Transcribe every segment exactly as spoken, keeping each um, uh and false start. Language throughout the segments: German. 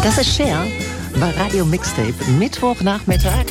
Das ist Cher bei Radio Mixtape, Mittwochnachmittag.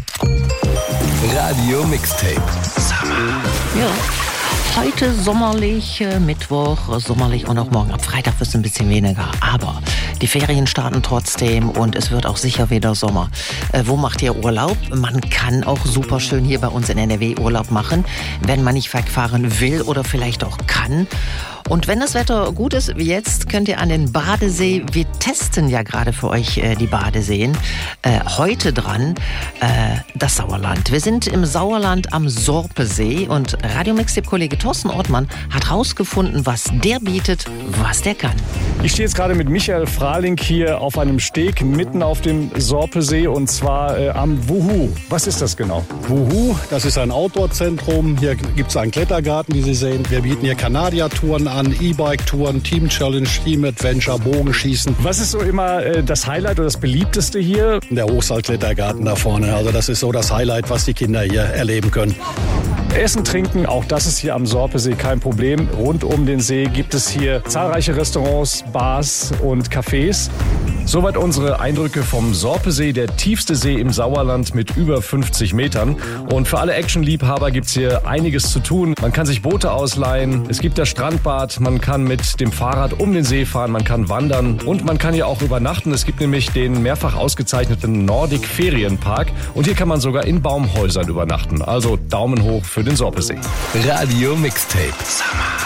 Radio Mixtape. Summer. Ja. Heute sommerlich, äh, Mittwoch, sommerlich und auch morgen. Ab Freitag wird es ein bisschen weniger. Aber die Ferien starten trotzdem und es wird auch sicher wieder Sommer. Äh, wo macht ihr Urlaub? Man kann auch super schön hier bei uns in N R W Urlaub machen, wenn man nicht wegfahren will oder vielleicht auch kann. Und wenn das Wetter gut ist, wie jetzt, könnt ihr an den Badesee. Wir testen ja gerade für euch äh, die Badeseen. Äh, heute dran äh, das Sauerland. Wir sind im Sauerland am Sorpesee und Radio Mixtape-Kollege Thorsten Ortmann hat rausgefunden, was der bietet, was der kann. Ich stehe jetzt gerade mit Michael Frahling hier auf einem Steg mitten auf dem Sorpesee und zwar äh, am Wuhu. Was ist das genau? Wuhu, das ist ein Outdoor-Zentrum. Hier gibt es einen Klettergarten, wie Sie sehen. Wir bieten hier Kanadier-Touren an, E-Bike-Touren, Team-Challenge, Team-Adventure, Bogenschießen. Was ist so immer äh, das Highlight oder das beliebteste hier? Der Hochseil-Klettergarten da vorne. Also das ist so das Highlight, was die Kinder hier erleben können. Essen, trinken, auch das ist hier am Sorpesee kein Problem. Rund um den See gibt es hier zahlreiche Restaurants, Bars und Cafés. Soweit unsere Eindrücke vom Sorpesee, der tiefste See im Sauerland mit über fünfzig Metern. Und für alle Actionliebhaber gibt es hier einiges zu tun. Man kann sich Boote ausleihen, es gibt das Strandbad, man kann mit dem Fahrrad um den See fahren, man kann wandern und man kann hier auch übernachten. Es gibt nämlich den mehrfach ausgezeichneten Nordic Ferienpark und hier kann man sogar in Baumhäusern übernachten. Also Daumen hoch für den Sorpesee. Radio Mixtape. Summer.